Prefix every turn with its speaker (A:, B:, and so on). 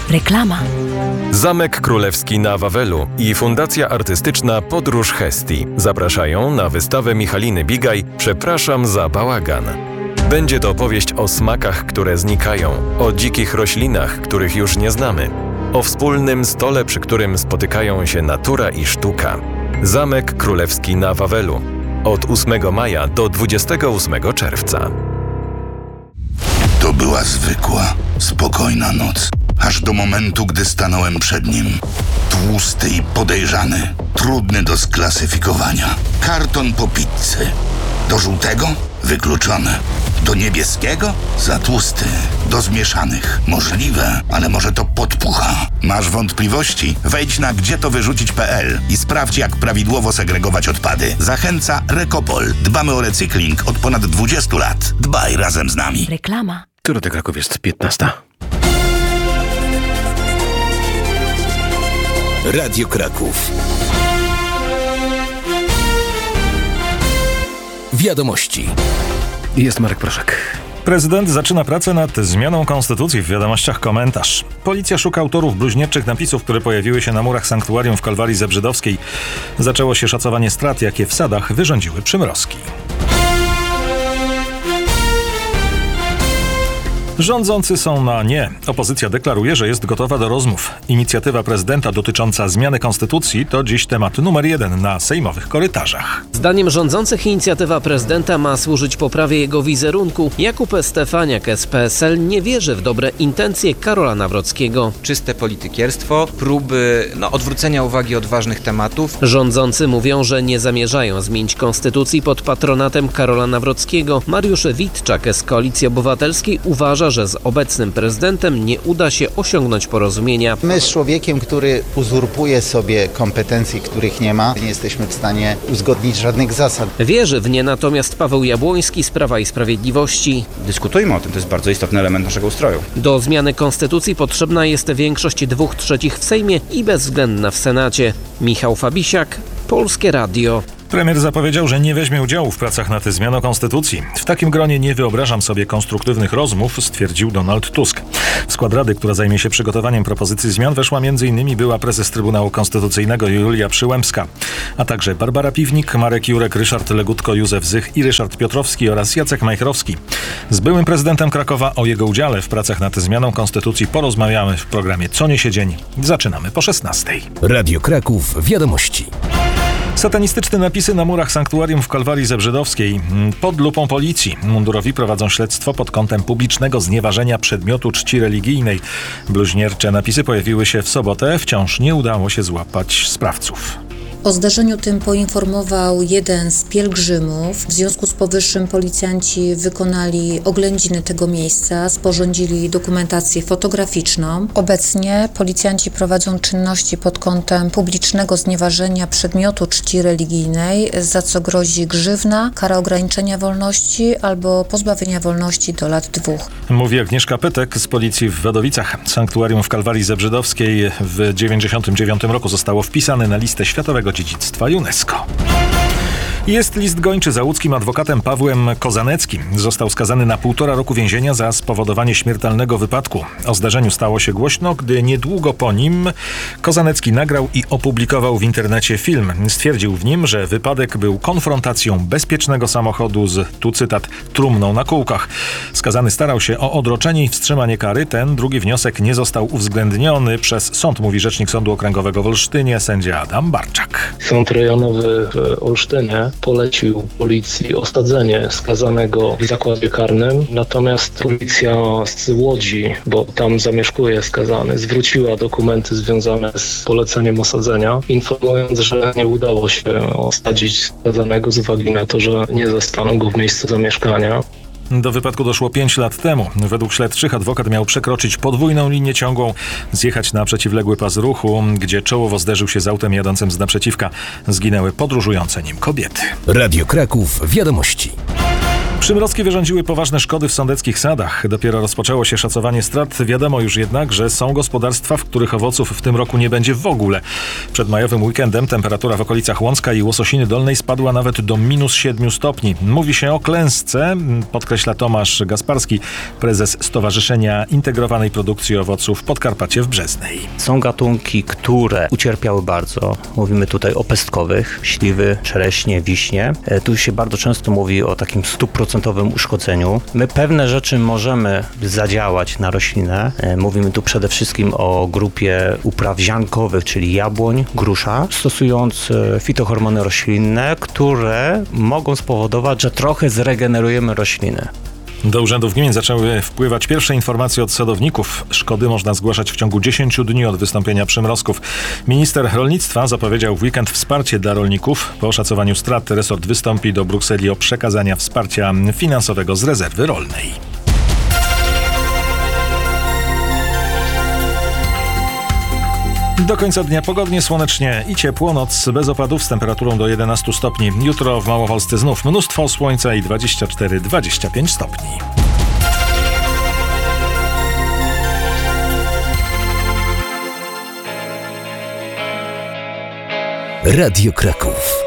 A: Reklama.
B: Zamek Królewski na Wawelu i Fundacja Artystyczna Podróż Hestii zapraszają na wystawę Michaliny Bigaj Przepraszam za bałagan. Będzie to opowieść o smakach, które znikają, o dzikich roślinach, których już nie znamy, o wspólnym stole, przy którym spotykają się natura i sztuka. Zamek Królewski na Wawelu. Od 8 maja do 28 czerwca.
C: To była zwykła, spokojna noc. Aż do momentu, gdy stanąłem przed nim. Tłusty i podejrzany. Trudny do sklasyfikowania. Karton po pizzy. Do żółtego? Wykluczone. Do niebieskiego? Za tłusty. Do zmieszanych. Możliwe, ale może to podpucha. Masz wątpliwości? Wejdź na gdzietowyrzucić.pl i sprawdź, jak prawidłowo segregować odpady. Zachęca Rekopol. Dbamy o recykling od ponad 20 lat. Dbaj razem z nami.
A: Reklama.
D: Dorotek Kraków jest 15.
E: Radio Kraków. Wiadomości.
D: Jest Marek Proszek.
F: Prezydent zaczyna pracę nad zmianą konstytucji. W wiadomościach komentarz. Policja szuka autorów bluźnierczych napisów, które pojawiły się na murach sanktuarium w Kalwarii Zebrzydowskiej. Zaczęło się szacowanie strat, jakie w sadach wyrządziły przymrozki. Rządzący są na nie. Opozycja deklaruje, że jest gotowa do rozmów. Inicjatywa prezydenta dotycząca zmiany konstytucji to dziś temat numer 1 na sejmowych korytarzach.
G: Zdaniem rządzących inicjatywa prezydenta ma służyć poprawie jego wizerunku. Jakub Stefaniak z PSL nie wierzy w dobre intencje Karola Nawrockiego.
H: Czyste politykierstwo, próby odwrócenia uwagi od ważnych tematów.
G: Rządzący mówią, że nie zamierzają zmienić konstytucji pod patronatem Karola Nawrockiego. Mariusz Witczak z Koalicji Obywatelskiej uważa, że z obecnym prezydentem nie uda się osiągnąć porozumienia.
I: My z człowiekiem, który uzurpuje sobie kompetencji, których nie ma, nie jesteśmy w stanie uzgodnić żadnych zasad.
G: Wierzy w nie natomiast Paweł Jabłoński z Prawa i Sprawiedliwości.
J: Dyskutujmy o tym, to jest bardzo istotny element naszego ustroju.
G: Do zmiany konstytucji potrzebna jest większość 2/3 w Sejmie i bezwzględna w Senacie. Michał Fabisiak, Polskie Radio.
F: Premier zapowiedział, że nie weźmie udziału w pracach nad zmianą konstytucji. W takim gronie nie wyobrażam sobie konstruktywnych rozmów, stwierdził Donald Tusk. W skład Rady, która zajmie się przygotowaniem propozycji zmian, weszła m.in. była prezes Trybunału Konstytucyjnego Julia Przyłębska, a także Barbara Piwnik, Marek Jurek, Ryszard Legutko, Józef Zych i Ryszard Piotrowski oraz Jacek Majchrowski. Z byłym prezydentem Krakowa o jego udziale w pracach nad zmianą konstytucji porozmawiamy w programie Co niesie dzień. Zaczynamy po 16:00.
E: Radio Kraków. Wiadomości.
F: Satanistyczne napisy na murach sanktuarium w Kalwarii Zebrzydowskiej pod lupą policji. Mundurowi prowadzą śledztwo pod kątem publicznego znieważenia przedmiotu czci religijnej. Bluźniercze napisy pojawiły się w sobotę. Wciąż nie udało się złapać sprawców.
K: O zdarzeniu tym poinformował jeden z pielgrzymów. W związku z powyższym policjanci wykonali oględziny tego miejsca, sporządzili dokumentację fotograficzną. Obecnie policjanci prowadzą czynności pod kątem publicznego znieważenia przedmiotu czci religijnej, za co grozi grzywna, kara ograniczenia wolności albo pozbawienia wolności do lat 2.
F: Mówi Agnieszka Pytek z policji w Wadowicach. Sanktuarium w Kalwarii Zebrzydowskiej w 1999 roku zostało wpisane na listę Światowego Dziedzictwa UNESCO. Jest list gończy za łódzkim adwokatem Pawłem Kozaneckim. Został skazany na 1,5 roku więzienia za spowodowanie śmiertelnego wypadku. O zdarzeniu stało się głośno, gdy niedługo po nim Kozanecki nagrał i opublikował w internecie film. Stwierdził w nim, że wypadek był konfrontacją bezpiecznego samochodu z, tu cytat, trumną na kółkach. Skazany starał się o odroczenie i wstrzymanie kary. Ten drugi wniosek nie został uwzględniony przez sąd, mówi rzecznik Sądu Okręgowego w Olsztynie, sędzia Adam Barczak.
L: Sąd rejonowy w Olsztynie polecił policji osadzenie skazanego w zakładzie karnym, natomiast policja z Łodzi, bo tam zamieszkuje skazany, zwróciła dokumenty związane z poleceniem osadzenia, informując, że nie udało się osadzić skazanego z uwagi na to, że nie zastano go w miejscu zamieszkania.
F: Do wypadku doszło 5 lat temu. Według śledczych adwokat miał przekroczyć podwójną linię ciągłą, zjechać na przeciwległy pas ruchu, gdzie czołowo zderzył się z autem jadącym z naprzeciwka. Zginęły podróżujące nim kobiety.
E: Radio Kraków. Wiadomości.
F: Przymrozki wyrządziły poważne szkody w sądeckich sadach. Dopiero rozpoczęło się szacowanie strat. Wiadomo już jednak, że są gospodarstwa, w których owoców w tym roku nie będzie w ogóle. Przed majowym weekendem temperatura w okolicach Łącka i Łososiny Dolnej spadła nawet do -7 stopni. Mówi się o klęsce, podkreśla Tomasz Gasparski, prezes Stowarzyszenia Integrowanej Produkcji Owoców Podkarpacie w Brzeznej.
A: Są gatunki, które ucierpiały bardzo. Mówimy tutaj o pestkowych, śliwy, czereśnie, wiśnie. Tu się bardzo często mówi o takim 100% uszkodzeniu. My pewne rzeczy możemy zadziałać na roślinę. Mówimy tu przede wszystkim o grupie upraw ziarnkowych, czyli jabłoń, grusza, stosując fitohormony roślinne, które mogą spowodować, że trochę zregenerujemy rośliny.
F: Do urzędów gmin zaczęły wpływać pierwsze informacje od sadowników. Szkody można zgłaszać w ciągu 10 dni od wystąpienia przymrozków. Minister rolnictwa zapowiedział w weekend wsparcie dla rolników. Po oszacowaniu strat resort wystąpi do Brukseli o przekazania wsparcia finansowego z rezerwy rolnej. Do końca dnia pogodnie, słonecznie i ciepło, noc bez opadów z temperaturą do 11 stopni. Jutro w Małopolsce znów mnóstwo słońca i 24-25 stopni.
E: Radio Kraków.